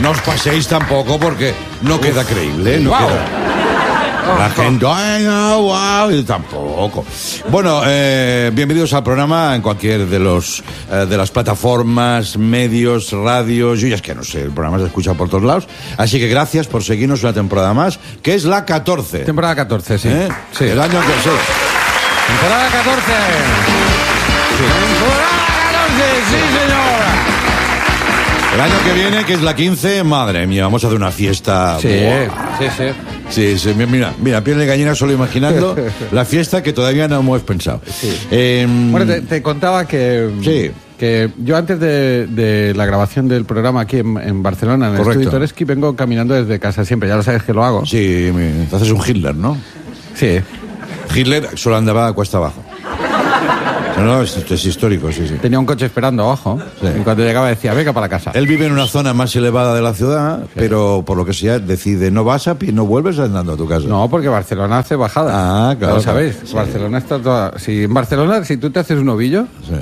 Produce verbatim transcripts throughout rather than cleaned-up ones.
no os paséis tampoco porque no queda Uf. creíble, no wow. queda... La gente, ay, no, wow, y tampoco. Bueno, eh, bienvenidos al programa en cualquier de los eh, de las plataformas, medios, radios. Yo ya es que no sé, el programa se escucha por todos lados. Así que gracias por seguirnos una temporada más, que es la catorce. Temporada catorce, sí. ¿Eh? sí. El año que sí. Temporada catorce. Sí. Temporada catorce, sí, señora. El año que viene, que es la quince, madre mía, vamos a hacer una fiesta. Sí, ¡buah! sí, sí. Sí, sí, mira, mira, piel de gallina solo imaginando la fiesta que todavía no hemos pensado. Sí. Eh, bueno, te, te contaba que, sí. que yo antes de, de la grabación del programa aquí en, en Barcelona, en el Estudio Toresky, vengo caminando desde casa siempre, ya lo sabes que lo hago. Sí, te haces un Hitler, ¿no? Sí. Hitler solo andaba a cuesta abajo. No, no, esto es histórico, sí, sí. Tenía un coche esperando abajo, sí. Y cuando llegaba decía, venga para casa. Él vive en una zona más elevada de la ciudad, sí. Pero por lo que sea decide, no vas a pie, no vuelves andando a tu casa. No, porque Barcelona hace bajada. Ah, claro. ¿Lo sabéis? Sí. Barcelona está toda... Si en Barcelona, si tú te haces un ovillo... Sí.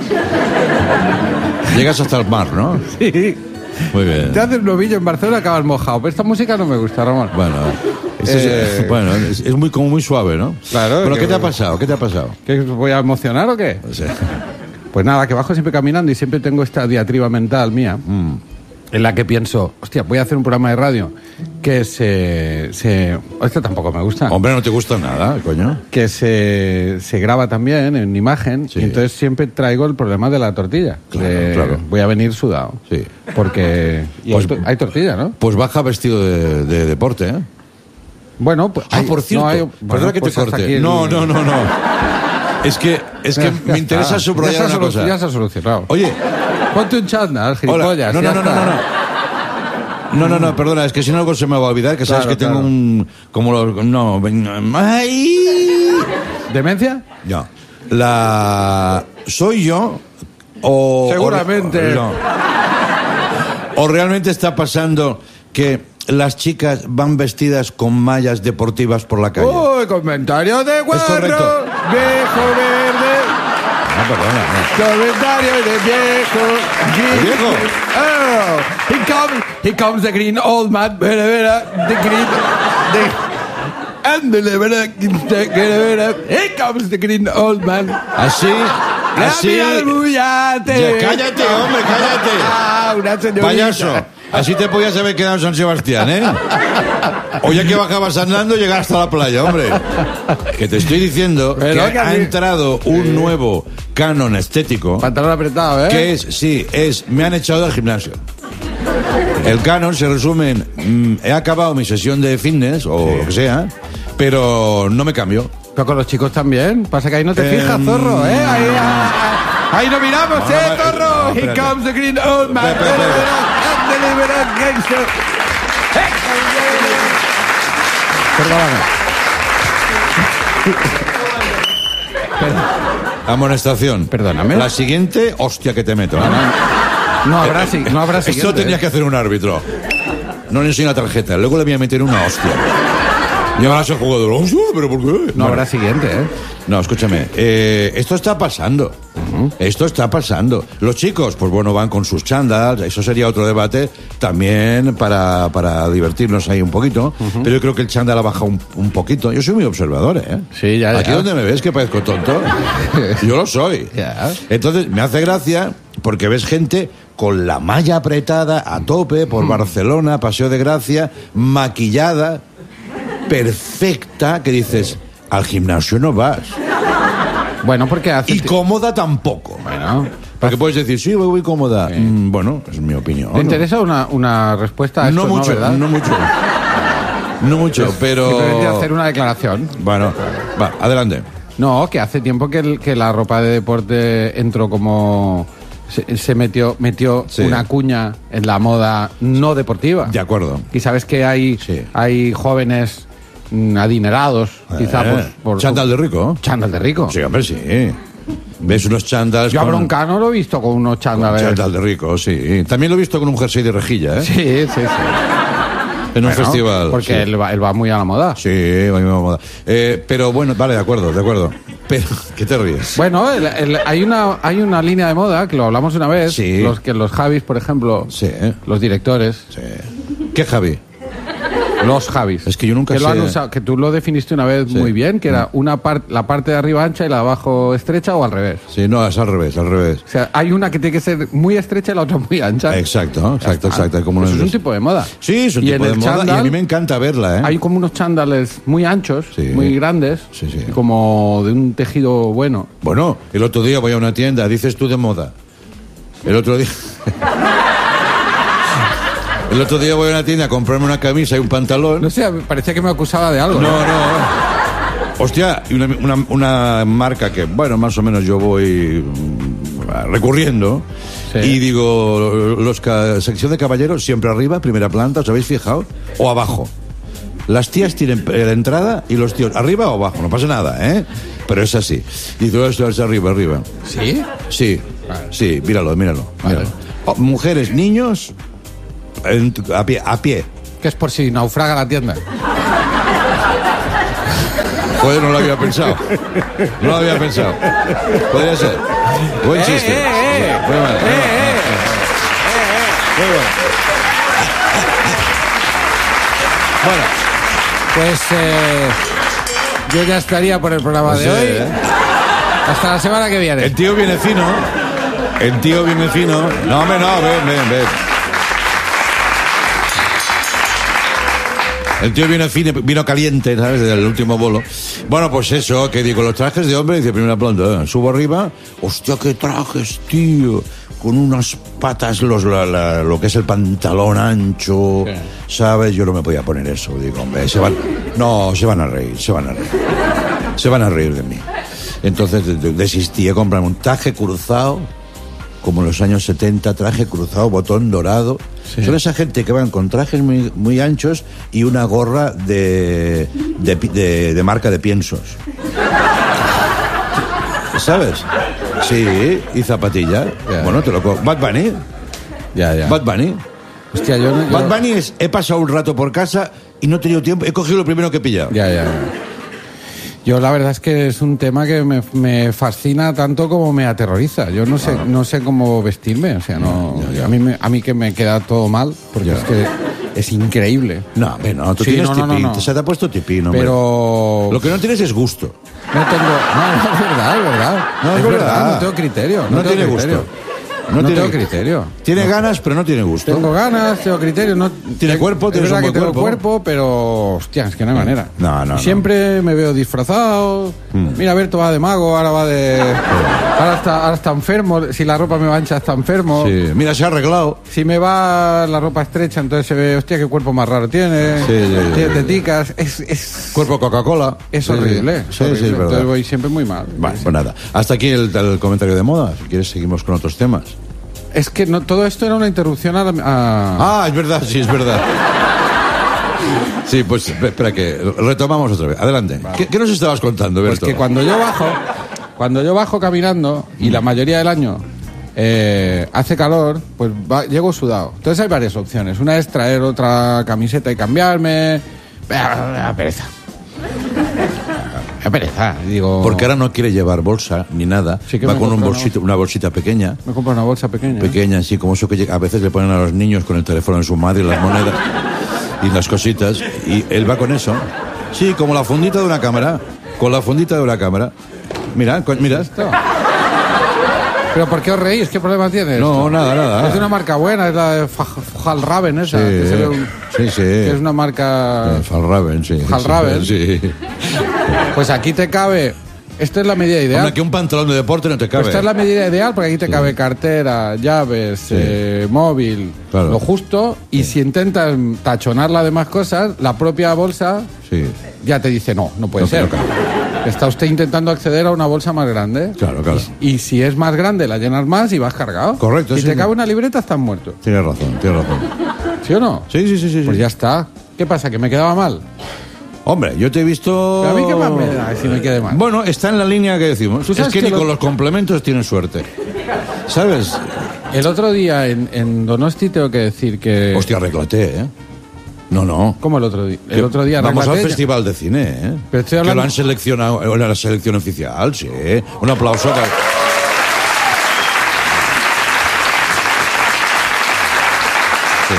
Llegas hasta el mar, ¿no? Sí. Muy bien. Te haces un ovillo en Barcelona, acabas mojado. Pero esta música no me gusta, Ramón. Bueno... Eh, es, bueno, es, es muy como muy suave, ¿no? Claro. ¿Pero qué te ha pasado? ¿Qué te ha pasado? ¿Que voy a emocionar o qué? O sea. Pues nada, que bajo siempre caminando y siempre tengo esta diatriba mental mía mm. en la que pienso, hostia, voy a hacer un programa de radio que se... se esto tampoco me gusta. Hombre, no te gusta nada, coño. Que se, se graba también en imagen, sí. Y entonces siempre traigo el problema de la tortilla. Claro, de, claro. Voy a venir sudado. Sí. Porque pues, hay, hay tortilla, ¿no? Pues baja vestido de, de deporte, ¿eh? Bueno, pues... Ah, hay, por cierto, no hay, bueno, perdona que pues te corte. El... No, no, no, no. Es que, es que me interesa subrayar ya una cosa. Ya se ha solucionado. Oye... Ponte un chándal, gilipollas. No, no, no, no, no, no. No, no, no, perdona, es que si no algo se me va a olvidar, que sabes claro, que tengo claro. un... Como los... No, ¡ay! ¿Demencia? No. La... ¿Soy yo o... Seguramente. O, no. O realmente está pasando que... Las chicas van vestidas con mallas deportivas por la calle. ¡Uy, comentario de guarro! Es correcto. ¡Viejo verde! No, perdona. No. Comentario de viejo. ¿El viejo? Oh, he comes, he comes the green old man. Vera, vera, the green... The, and the vera, vera, vera. Here comes the green old man. Así... Así... Ya, cállate, hombre, cállate. Ah, una señorita. Payaso. Así te podías haber quedado en San Sebastián, ¿eh? O ya que bajabas andando, llegar hasta la playa, hombre. Que te estoy diciendo que, que ha entrado un nuevo canon estético. Pantalón apretado, ¿eh? Que es, sí, es, me han echado del gimnasio. El canon se resume en, mm, he acabado mi sesión de fitness, o sí. Lo que sea, pero no me cambio. Pero con los chicos también. Pasa que ahí no te eh, fijas, zorro, ¿eh? Ahí, ahí, ahí no miramos, no, ¿eh, zorro? No, Here comes the green old man. Espera, espera, espera. Perdóname. Amonestación. Perdóname. La siguiente, hostia que te meto. No, no, no habrá, si, no habrá siguiente. Esto tenía que hacer un árbitro. No le enseño la tarjeta. Luego le voy a meter una hostia. Y ahora se jugador. ¡Hostia! ¿Pero por qué? No bueno. Habrá siguiente, ¿eh? No, escúchame. Eh, esto está pasando. Uh-huh. Esto está pasando. Los chicos, pues bueno, van con sus chándals. Eso sería otro debate también para, para divertirnos ahí un poquito. Uh-huh. Pero yo creo que el chándal ha bajado un, un poquito. Yo soy muy observador, ¿eh? Sí, ya, ya. Aquí donde me ves que parezco tonto. Yo lo soy. Ya. Entonces, me hace gracia porque ves gente con la malla apretada a tope por uh-huh. Barcelona, Paseo de Gracia, maquillada, perfecta, que dices, al gimnasio no vas. Bueno, porque hace... Y cómoda tampoco. Bueno... Porque puedes decir, sí, voy muy cómoda. Sí. Mm, bueno, es mi opinión. ¿Te interesa una, una respuesta a esto? No mucho, no, ¿verdad? no mucho. No mucho, pues, pero... Simplemente hacer una declaración. Bueno, va, adelante. No, que hace tiempo que, el, que la ropa de deporte entró como... Se, se metió metió sí. una cuña en la moda no deportiva. De acuerdo. Y sabes que hay, sí. hay jóvenes adinerados, eh, quizá pues, por... Chándal de rico. Chándal de rico. Sí, hombre, sí. Ves unos chándals. Yo a con... Broncano lo he visto con unos chándales. Con chándal de rico, sí. También lo he visto con un jersey de rejilla, ¿eh? Sí, sí, sí. En un bueno, festival. Porque sí. él, va, él va muy a la moda. Sí, va muy a la moda. Eh, pero bueno, vale, de acuerdo, de acuerdo. Pero, ¿qué te ríes? Bueno, el, el, hay una hay una línea de moda, que lo hablamos una vez, sí. los que los Javis, por ejemplo, sí. los directores. Sí. ¿Qué Javi? Los Javis. Es que yo nunca que sé... lo han usado, que tú lo definiste una vez sí. muy bien, que era una parte, la parte de arriba ancha y la de abajo estrecha, o al revés. Sí, no, es al revés, al revés. O sea, hay una que tiene que ser muy estrecha y la otra muy ancha. Exacto, exacto, exacto. Como Eso es un tipo de moda. Sí, es un y tipo de moda chándal, y a mí me encanta verla, ¿eh? Hay como unos chándales muy anchos, sí. muy grandes, sí, sí. y como de un tejido bueno. Bueno, el otro día voy a una tienda, dices tú de moda. El otro día... El otro día voy a una tienda a comprarme una camisa y un pantalón. No sé, parecía que me acusaba de algo. No, no. no. Hostia, y una, una, una marca que, bueno, más o menos yo voy recurriendo. Sí. Y digo, los sección de caballeros siempre arriba, primera planta, ¿os habéis fijado? O abajo. Las tías tienen la entrada y los tíos arriba o abajo, no pasa nada, ¿eh? Pero es así. Y todo esto es arriba, arriba. ¿Sí? Sí, vale. Sí, míralo, míralo. Vale. míralo. Oh, mujeres, niños... A pie, a pie. Que es por si naufraga la tienda. Joder, no lo había pensado. No lo había pensado. Podría ser. Buen eh, chiste. Eh, eh, muy mal. Eh, eh, muy bueno. Bueno, pues eh, yo ya estaría por el programa no de sé, hoy. ¿eh? Hasta la semana que viene. El tío viene fino. El tío viene fino. No, hombre, no, ven, ven, ven. El tío vino fino, vino caliente, ¿sabes? Desde el último bolo. Bueno, pues eso, que digo, los trajes de hombre, dice, primera planta, ¿eh? Subo arriba, hostia, qué trajes, tío, con unas patas, los, la, la, lo que es el pantalón ancho, sí. ¿Sabes? Yo no me podía poner eso, digo, hombre, se van, no, se van a reír, se van a reír, se van a reír de mí. Entonces desistí de comprarme un traje cruzado, como en los años setenta, traje cruzado, botón dorado. Sí. Son esa gente que van con trajes muy, muy anchos y una gorra de, de, de, de marca de piensos. ¿Sabes? Sí, y zapatillas. Yeah. Bueno, te lo cojo. Bad Bunny. Ya, yeah, ya. Yeah. Bad Bunny. Hostia, yo, yo... Bad Bunny es, he pasado un rato por casa y no he tenido tiempo, he cogido lo primero que he pillado. Ya, yeah, ya. Yeah. Yo la verdad es que es un tema que me, me fascina tanto como me aterroriza. Yo no sé, ah. no sé cómo vestirme, o sea, no. Ya, ya, ya. A mí me, a mí que me queda todo mal, porque ya. es que es increíble. No, hombre, no, tú sí, tienes no, tipín, no, no, no. Se te ha puesto tipín, hombre. Pero lo que no tienes es gusto. No tengo, no, no es verdad, es verdad. No es, es verdad, verdad, no tengo criterio. No, no tengo tiene criterio. gusto. No, no tiene tengo criterio. Tiene no. ganas, pero no tiene gusto. Tengo ganas, tengo criterio. No, tiene cuerpo, tiene es verdad un que buen tengo cuerpo. cuerpo, pero hostia, es que no hay manera. No, no. Siempre no. me veo disfrazado. Hmm. Mira, Berto va de mago, ahora va de. Ahora está, ahora está enfermo. Si la ropa me va ancha, está enfermo. Sí. Mira, se ha arreglado. Si me va la ropa estrecha, entonces se ve, hostia, qué cuerpo más raro tiene. Sí, sí, sí, tiene sí. teticas. Es, es. Cuerpo Coca-Cola. Es sí, horrible. Sí, es horrible. sí, es verdad. Entonces voy siempre muy mal. Vale, pues nada. Hasta aquí el, el comentario de moda. Si quieres, seguimos con otros temas. Es que no, todo esto era una interrupción a, la, a... Ah, es verdad, sí, es verdad. Sí, pues espera que retomamos otra vez. Adelante. Vale. ¿Qué, ¿Qué nos estabas contando, Berto? Pues que cuando yo bajo, cuando yo bajo caminando y la mayoría del año eh, hace calor, pues va, llego sudado. Entonces hay varias opciones. Una es traer otra camiseta y cambiarme. Me da pereza. Me da pereza, digo. Porque ahora no quiere llevar bolsa ni nada. Sí que va con un bolsito, una bolsita pequeña. Me compra una bolsa pequeña. Pequeña, sí, como eso que a veces le ponen a los niños con el teléfono en su madre, las monedas y las cositas. Y él va con eso. Sí, como la fundita de una cámara. Con la fundita de una cámara. Mira, con, mira. ¿Esto? ¿Pero por qué os reís? ¿Qué problema tiene? No, esto? nada, nada. Es de una marca buena, es la de Fjallraven esa. Sí, que se ve un, sí, sí. Que es una marca... Fjallraven, sí. Fjallraven. Sí. Pues aquí te cabe... Esta es la medida ideal. Hombre, que un pantalón de deporte no te cabe. Pues esta es la medida ideal porque aquí te sí. cabe cartera, llaves, sí. eh, móvil, claro. Lo justo. Y sí. Si intentas tachonar las demás cosas, la propia bolsa sí. ya te dice no, no puede no, ser. No Está usted intentando acceder a una bolsa más grande. Claro, claro. Y, y si es más grande, la llenas más y vas cargado. Correcto. Si sí, te cabe una libreta, estás muerto. Tienes razón, tienes razón. ¿Sí o no? Sí, sí, sí, sí. Pues sí. ya está. ¿Qué pasa? ¿Que me quedaba mal? Hombre, yo te he visto... ¿Pero a mí qué más me da si me quede mal? Bueno, está en la línea que decimos. Es que, que ni lo... con los complementos tienes suerte. ¿Sabes? El otro día en, en Donosti tengo que decir que... Hostia, arréglate, ¿eh? No, no. ¿Cómo el otro día? El otro día Vamos al arréglate. Festival de Cine, ¿eh? Pero estoy Que hablando- lo han seleccionado en la selección oficial, sí. Un aplauso. Que... Sí.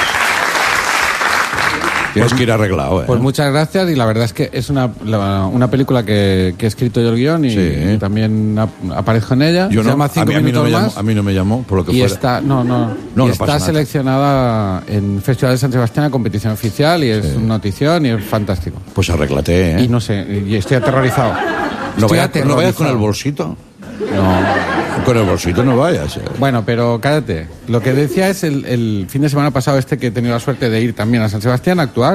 Tienes que ir arreglado, ¿eh? Pues muchas gracias, y la verdad es que es una, la- una película que, que he escrito yo el guión y, Sí. y también ap- aparezco en ella. Yo Se no, llama a Cinco mí, a mí no minutos me más. llamó, a mí no me llamó, por lo que Y fuera. está, no, no, No, y no está pasa nada. seleccionada en Festival de San Sebastián a competición oficial, y es una notición y es fantástico. Pues arréglate, ¿eh? Y no sé, y estoy aterrorizado. no, Estoy vayas, no vayas con el aterrorizado. bolsito. No. Con el bolsito no vayas. ¿eh? Bueno, pero cállate. Lo que decía es el, el fin de semana pasado este que he tenido la suerte de ir también a San Sebastián a actuar.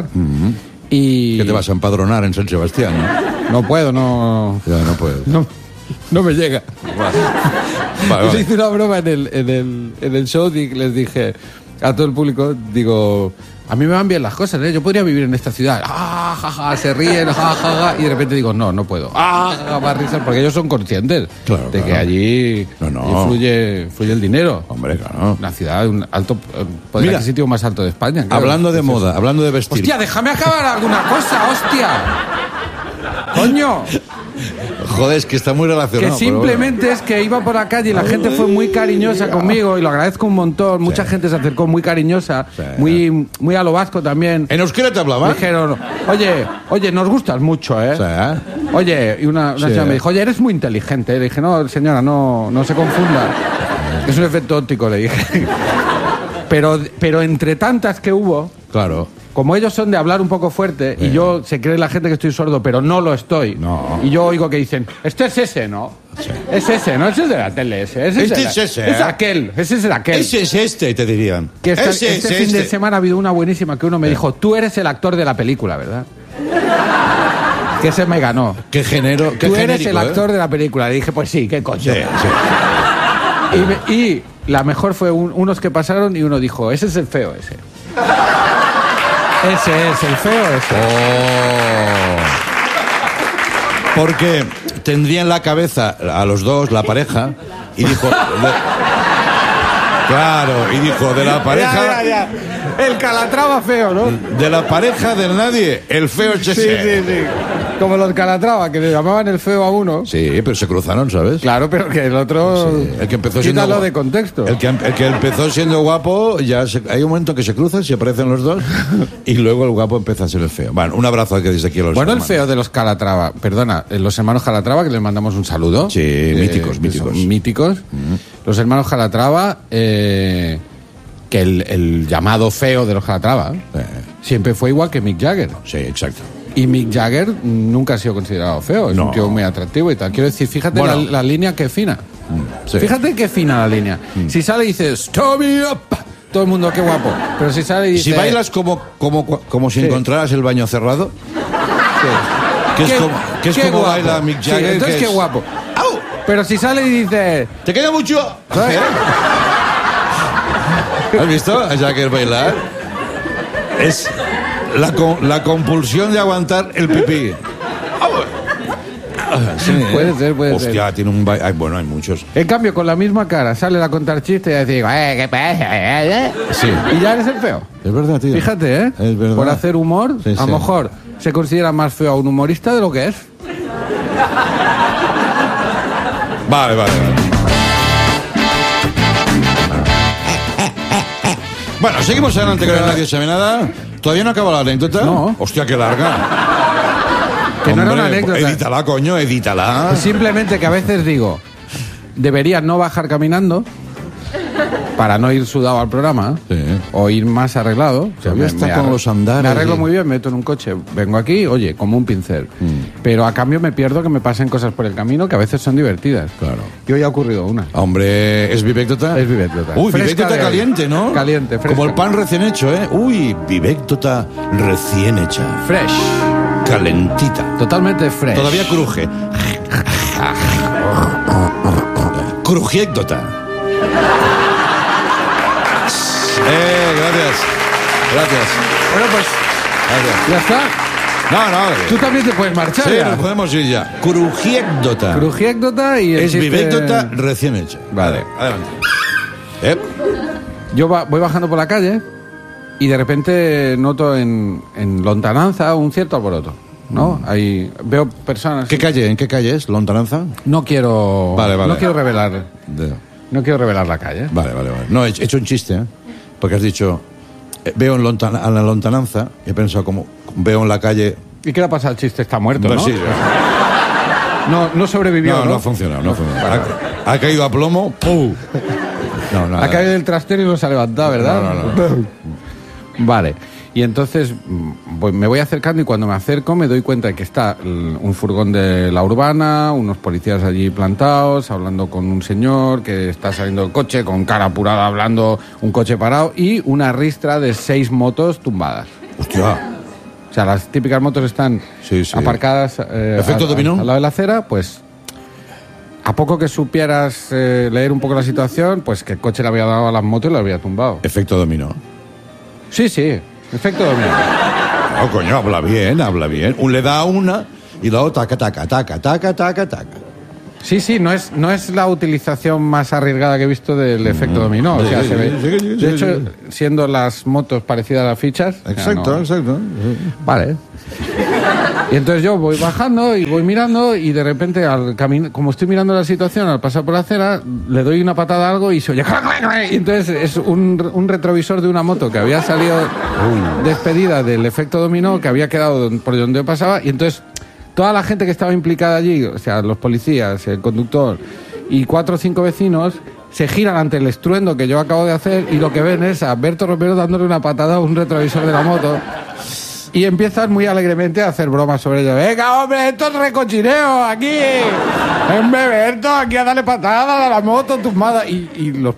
Y Que te vas a empadronar en San Sebastián, ¿no? no puedo, no, Ya no puedes. no, no me llega. Vale, Yo vale. hice una broma en el, en el, en el show y les dije a todo el público, digo, a mí me van bien las cosas, ¿eh? Yo podría vivir en esta ciudad. Ah, ja, ja, se ríen, ja, ja, ja, y de repente digo, no, no puedo. Ah, ja, ja, más risas, porque ellos son conscientes Claro, de que claro. allí, No, no. allí fluye, fluye el dinero. Hombre, claro. Una ciudad, un alto, eh, poder Mira, adquisitivo más alto de España. claro. Hablando de Es moda, eso. hablando de vestir. Hostia, déjame acabar alguna cosa, hostia. Coño. Joder, es que está muy Que relacionado. pero simplemente es que iba por la calle y la gente fue muy cariñosa conmigo y lo agradezco un montón. Mucha gente se acercó muy cariñosa, Sí. muy, muy a lo vasco también. bueno. ¿En euskera te Me hablaba? dijeron, oye, oye, nos gustas mucho, ¿eh? Sí, ¿eh? Oye, y una, una Sí. señora me dijo, oye, eres muy inteligente. Le dije, no, señora, no, no se confunda. Es un efecto óptico, le dije. Pero, pero entre tantas que hubo, Claro. como ellos son de hablar un poco fuerte, y yo se cree la gente que estoy sordo, pero no lo estoy. No. Y yo oigo que dicen, este es ese, ¿no? Es ese, ¿no? Ese es de la tele, ese. ese Este de la- es ese, Es ¿eh? aquel, ese es el aquel. Ese es este, te dirían. Que esta- Ese este es fin de este. semana ha habido una buenísima que uno me dijo, tú eres el actor de la película, ¿verdad? Que ese me ganó. Qué género, qué Tú eres genérico, el actor ¿eh? de la película. Le dije, pues sí, qué coño. Sí, sí. Y, me- y la mejor fue un- unos que pasaron y uno dijo, ese es el feo ese. Ese es el feo ese. Oh. Porque tendría en la cabeza a los dos, la pareja, y dijo... de- Claro, y dijo, de la pareja... Ya, ya, ya. El Calatrava feo, ¿no? De la pareja del nadie, el feo es Sí, ese. sí, sí. Como los Calatrava, que le llamaban el feo a uno. Sí, pero se cruzaron, ¿sabes? Claro, pero que el otro... Sí, el que empezó siendo Quítalo guapo. de contexto. El que, el que empezó siendo guapo, ya se- hay un momento que se cruzan, se aparecen los dos, y luego el guapo empieza a ser el feo. Bueno, un abrazo que desde aquí a los Bueno, el hermanos. feo de los Calatrava, perdona, eh, los hermanos Calatrava, que les mandamos un saludo. Sí, Eh, míticos, que míticos. son míticos. Los hermanos Calatrava, eh, que el, el llamado feo de los Calatrava Eh, siempre fue igual que Mick Jagger. sí, exacto. Y Mick Jagger nunca ha sido considerado feo, es No. un tío muy atractivo y tal. Quiero decir, fíjate Bueno. la, la línea que fina. Sí. Fíjate qué fina la línea. Si sale y dices, "Stop me up", todo el mundo, qué guapo. Pero si sale y dice... Si bailas como, como, como si Sí. encontraras el baño cerrado, Sí. que es Qué- como, que es qué como guapo. baila Mick Sí, Jagger. entonces que qué es- guapo. ¡Au! Pero si sale y dice... ¿Te queda mucho? ¿sabes? ¿Has visto a Jagger bailar? Es la, co- la compulsión de aguantar el pipí. Ah, sí, ¿eh? Puede ser, puede Hostia, ser. tiene un baile. Bueno, hay muchos. En cambio, con la misma cara, sale a contar chistes y decir, eh, ¿qué pasa? eh, eh?". Sí. Y ya eres el feo. Es verdad, tío. Fíjate, ¿eh? Es verdad. Por hacer humor, Sí, a sí. lo mejor se considera más feo a un humorista de lo que es. Vale, vale, vale. Bueno, seguimos adelante con el Nadie sabe nada. ¿Todavía no acaba la anécdota? No. Hostia, qué larga. Que no era una Hombre, anécdota. Edítala, coño, edítala. Simplemente que a veces digo, debería no bajar caminando para no ir sudado al programa, Sí. o ir más arreglado. O sea, Todavía está con arreglo- los andares Me arreglo y- muy bien, me meto en un coche, vengo aquí, oye, como un pincel. Mm. Pero a cambio me pierdo que me pasen cosas por el camino que a veces son divertidas. Claro. Y hoy ha ocurrido una. Hombre, ¿es vivéctota? Es vivéctota. Uy, Fresca vivéctota de hoy. caliente, ¿no? Caliente, fresca. Como el pan recién hecho, ¿eh? Uy, vivéctota recién hecha. Fresh. Calentita. Totalmente fresh. Todavía cruje. Crujiéctota. Eh, gracias. Gracias. Bueno, pues Gracias. ya está. No, no. Tú también te puedes marchar. Sí, ya. nos podemos ir ya. Crujiéctota. Crujiéctota y el Es chiste- vivéctota recién hecha. Vale. Adelante. Eh, Yo va- voy bajando por la calle y de repente noto en, en lontananza un cierto alboroto, ¿no? Ahí veo personas... ¿Qué calle? ¿En qué calle es? ¿Lontananza? No quiero... Vale, vale. No quiero revelar... De... No quiero revelar la calle. Vale, vale, vale. No, he hecho un chiste, ¿eh? Porque has dicho, eh, veo en lontan a la lontananza, y he pensado como, veo en la calle... ¿Y qué le pasa al chiste? Está muerto, Pues ¿no? sí, No, no sobrevivió, no, ¿no? no ha funcionado, no ha funcionado. Ha, ha caído a plomo, ¡pum! No, no, Ha caído del trastero y no se ha levantado, ¿verdad? No, no, no. Vale. Y entonces pues me voy acercando y cuando me acerco me doy cuenta de que está un furgón de la urbana, unos policías allí plantados, hablando con un señor que está saliendo del coche con cara apurada, hablando, un coche parado y una ristra de seis motos tumbadas. Hostia. O sea, las típicas motos están Sí, sí. aparcadas eh, ¿Efecto al, dominó? al, al lado de la acera, pues a poco que supieras eh, leer un poco la situación, pues que el coche le había dado a las motos y lo había tumbado. Efecto dominó. Sí, sí, efecto dominó. No, coño, habla bien, habla bien. Un le da a una y la otra taca, taca, taca, taca, taca, taca. Sí, sí, no es, no es la utilización más arriesgada que he visto del efecto dominó. O sea, Sí, se ve. sí, sí, sí, De hecho, sí. siendo las motos parecidas a las fichas. o sea, Exacto, no- exacto. Vale. Y entonces yo voy bajando y voy mirando y de repente, al caminar, como estoy mirando la situación, al pasar por la acera, le doy una patada a algo y se oye... Y entonces es un, un retrovisor de una moto que había salido despedida del efecto dominó, que había quedado por donde yo pasaba, y entonces toda la gente que estaba implicada allí, o sea, los policías, el conductor y cuatro o cinco vecinos, se giran ante el estruendo que yo acabo de hacer y lo que ven es a Berto Romero dándole una patada a un retrovisor de la moto. Y empiezan muy alegremente a hacer bromas sobre ello. Venga, hombre, esto es recochineo aquí. En Beberto, aquí a darle patadas a la moto tumbada. Y, y los